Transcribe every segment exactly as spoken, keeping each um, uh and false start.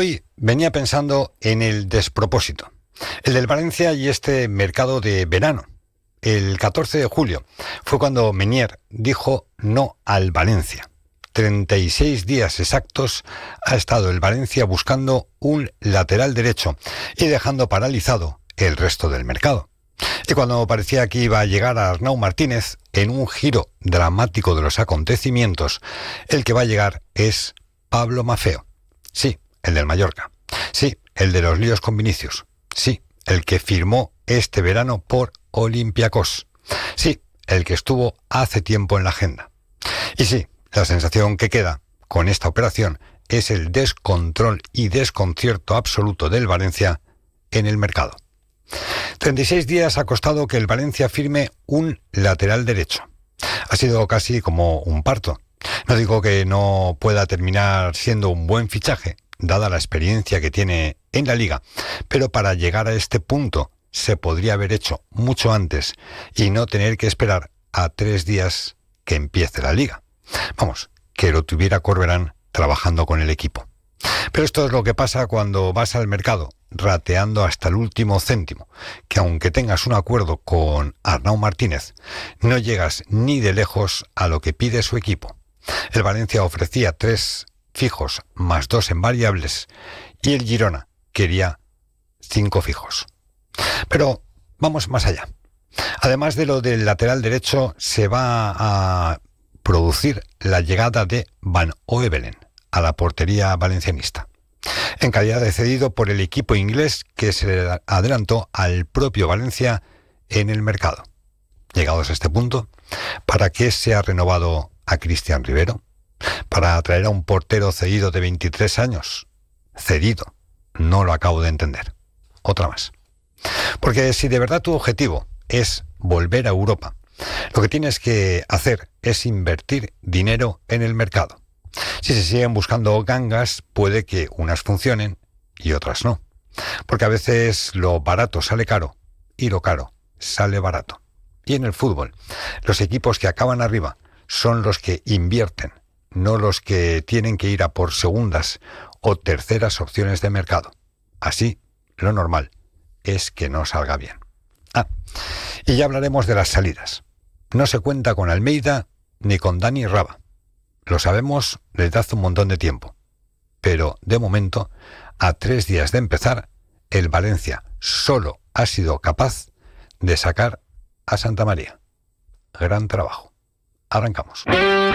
Hoy venía pensando en el despropósito, el del Valencia y este mercado de verano. El catorce de julio fue cuando Meunier dijo no al Valencia. treinta y seis días exactos ha estado el Valencia buscando un lateral derecho y dejando paralizado el resto del mercado. Y cuando parecía que iba a llegar a Arnau Martínez, en un giro dramático de los acontecimientos, el que va a llegar es Pablo Maffeo. Sí, el del Mallorca. Sí, el de los líos con Vinicius. Sí, el que firmó este verano por Olympiacos. Sí, el que estuvo hace tiempo en la agenda. Y sí, la sensación que queda con esta operación es el descontrol y desconcierto absoluto del Valencia en el mercado. treinta y seis días ha costado que el Valencia firme un lateral derecho. Ha sido casi como un parto. No digo que no pueda terminar siendo un buen fichaje, dada la experiencia que tiene en la liga, pero para llegar a este punto se podría haber hecho mucho antes y no tener que esperar a tres días que empiece la liga. Vamos, que lo tuviera Corberán trabajando con el equipo. Pero esto es lo que pasa cuando vas al mercado rateando hasta el último céntimo, que aunque tengas un acuerdo con Arnau Martínez, no llegas ni de lejos a lo que pide su equipo. El Valencia ofrecía tres fijos más dos en variables y el Girona quería cinco fijos. Pero vamos más allá. Además de lo del lateral derecho, se va a producir la llegada de Van Oevelen a la portería valencianista, en calidad de cedido por el equipo inglés que se adelantó al propio Valencia en el mercado. Llegados a este punto, ¿para qué se ha renovado a Cristian Rivero? ¿Para atraer a un portero cedido de veintitrés años? Cedido, no lo acabo de entender. Otra más. Porque si de verdad tu objetivo es volver a Europa, lo que tienes que hacer es invertir dinero en el mercado. Si se siguen buscando gangas, puede que unas funcionen y otras no. Porque a veces lo barato sale caro y lo caro sale barato. Y en el fútbol, los equipos que acaban arriba son los que invierten, no los que tienen que ir a por segundas o terceras opciones de mercado. Así, lo normal es que no salga bien. Ah, y ya hablaremos de las salidas. No se cuenta con Almeida ni con Dani Raba. Lo sabemos desde hace un montón de tiempo. Pero, de momento, a tres días de empezar, el Valencia solo ha sido capaz de sacar a Santa María. Gran trabajo. Arrancamos.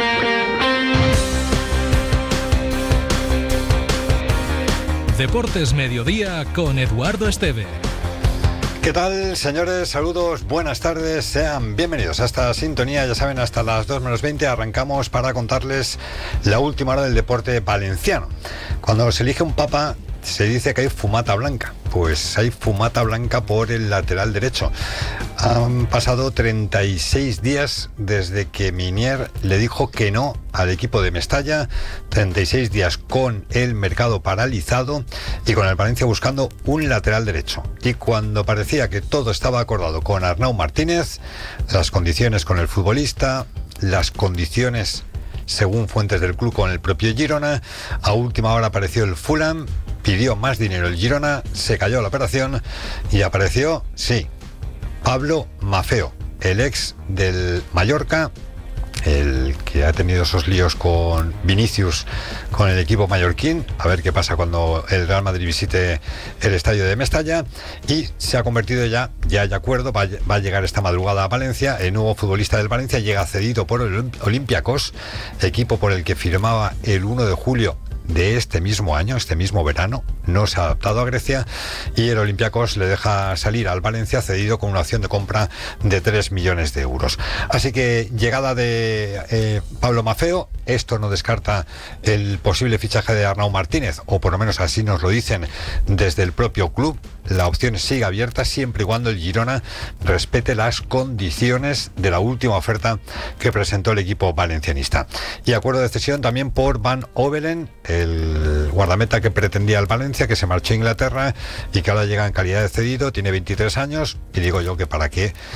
Deportes Mediodía con Eduardo Esteve. ¿Qué tal, señores? Saludos, buenas tardes, sean bienvenidos a esta sintonía. Ya saben, hasta las dos menos veinte arrancamos para contarles la última hora del deporte valenciano. Cuando se elige un papa, se dice que hay fumata blanca. Pues hay fumata blanca por el lateral derecho. Han pasado treinta y seis días desde que Meunier le dijo que no al equipo de Mestalla, treinta y seis días con el mercado paralizado y con el Valencia buscando un lateral derecho. Y cuando parecía que todo estaba acordado con Arnau Martínez, las condiciones con el futbolista, las condiciones según fuentes del club con el propio Girona, a última hora apareció el Fulham, pidió más dinero el Girona, se cayó la operación y apareció, sí, Pablo Maffeo, el ex del Mallorca, el que ha tenido esos líos con Vinicius, con el equipo mallorquín, a ver qué pasa cuando el Real Madrid visite el estadio de Mestalla, y se ha convertido ya, ya hay acuerdo, va, va a llegar esta madrugada a Valencia, el nuevo futbolista del Valencia llega cedido por el Olympiacos, equipo por el que firmaba el uno de julio de este mismo año, este mismo verano, no se ha adaptado a Grecia y el Olympiacos le deja salir al Valencia cedido con una opción de compra de tres millones de euros. Así que llegada de eh, Pablo Maffeo, esto no descarta el posible fichaje de Arnau Martínez, o por lo menos así nos lo dicen desde el propio club. La opción sigue abierta siempre y cuando el Girona respete las condiciones de la última oferta que presentó el equipo valencianista. Y acuerdo de cesión también por Van Oevelen, el guardameta que pretendía el Valencia, que se marchó a Inglaterra y que ahora llega en calidad de cedido, tiene veintitrés años, y digo yo que para qué